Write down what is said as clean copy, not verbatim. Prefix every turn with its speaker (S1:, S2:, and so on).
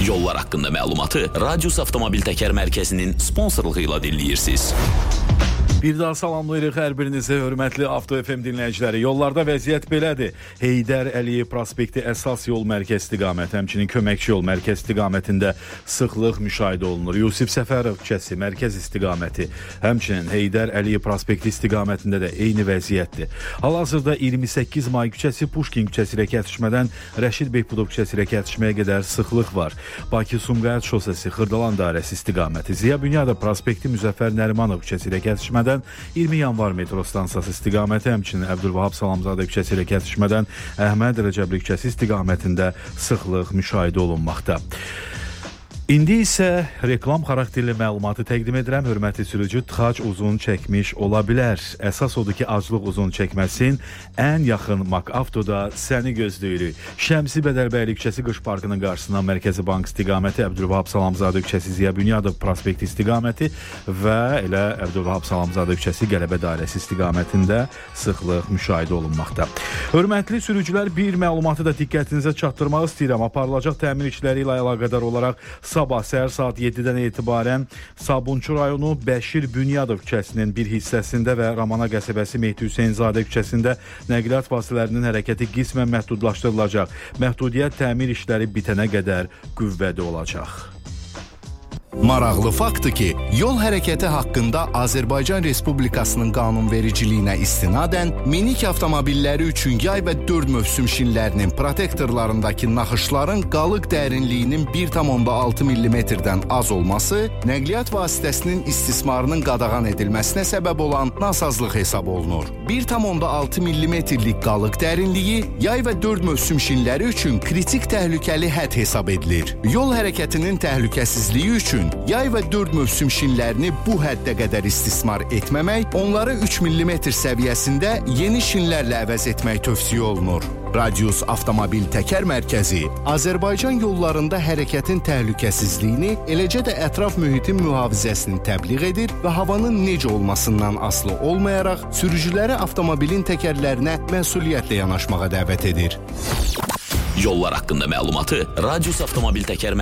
S1: Yollar haqqında məlumatı Radius Avtomobil Təkər Mərkəzinin sponsorluğu ilə dinləyirsiniz.
S2: Bir daha salamlayırıq hər birinizi, hörmətli Avto FM dinləyiciləri. Yollarda vəziyyət belədir. Heydər Əliyev prospekti əsas yol mərkəz istiqaməti, həmçinin köməkçi yol mərkəz istiqamətində sıxlıq müşahidə olunur. Yusif Səfərov küçəsi mərkəz istiqaməti, həmçinin Heydər Əliyev prospekti istiqamətində də eyni vəziyyətdir. Hal-hazırda 28 May küçəsi Puşkin küçəsi ilə kəsişmədən Rəşid Beypudov küçəsi ilə kəsişməyə qədər sıxlıq var. Bakı-Sumqayıt şosesi Xırdalan dairəsi istiqaməti, Ziya Bünyadov prospekti Müzəffər Nərimanov küçəsi ilə kəsişmədən 20 yanvar metro stansiyası istiqaməti, həmçinin Əbdülvahab Salamzadə küçəsi ilə kəsişmədən Əhməd Rəcəbli küçəsi istiqamətində sıxlıq müşahidə olunmaqda. İndi isə reklam xarakterli məlumatı təqdim edirəm. Hörmətli sürücü, tıxac uzun çəkmiş ola bilər. Əsas odur ki, aclıq uzun çəkməsin. Ən yaxın MakAvtoda səni gözləyirik. Şəmsi Bədəlbəyli küçəsi Qış Parkının qarşısından Mərkəzi Bank istiqaməti, Əbdülvahab Salamzadə küçəsi Ziya Bünyadov prospekti istiqaməti və elə Əbdülvahab Salamzadə küçəsi Qələbə dairəsi istiqamətində sıxlıq müşahidə olunmaqda. Hörmətli sürücülər, bir məlumatı da diqqətinizə çatdırmaq istəyirəm. Aparılacaq təmir işləri ilə əlaqədar olaraq sabah səhər saat 7-dən etibarən Sabunçu rayonu Bəşir Bünyadov küçəsinin bir hissəsində və Ramana qəsəbəsi Mehdi Hüseynzadə küçəsində nəqliyyat vasitələrinin hərəkəti qismən məhdudlaşdırılacaq. Məhdudiyyət təmir işləri bitənə qədər qüvvədə olacaq.
S3: Maraqlı faktdır ki, yol hərəkəti haqqında Azərbaycan Respublikasının qanunvericiliyinə istinadən minik avtomobilləri üçün yay və 4 mövsüm şinlərinin protektorlarındakı naxışların qalıq dərinliyinin 1,6 mm-dən az olması nəqliyyat vasitəsinin istismarının qadağan edilməsinə səbəb olan nasazlıq hesab olunur. 1,6 mm-lik qalıq dərinliyi yay və 4 mövsüm şinləri üçün kritik təhlükəli hədd hesab edilir. Yol hərəkətinin təhlükəsizliyi üçün yay və 4 mövsüm şinlərini bu həddə qədər istismar etməmək, onları 3 mm səviyyəsində yeni şinlərlə əvəz etmək tövsiyə olunur. Radius Avtomobil Təkər Mərkəzi Azərbaycan yollarında hərəkətin təhlükəsizliyini, eləcə də ətraf mühitin mühafizəsini təbliğ edir və havanın necə olmasından asılı olmayaraq sürücüləri avtomobilin təkərlərinə məsuliyyətlə yanaşmağa dəvət edir.
S1: Yollar haqqında məlumatı Radius Avtomobil Təkər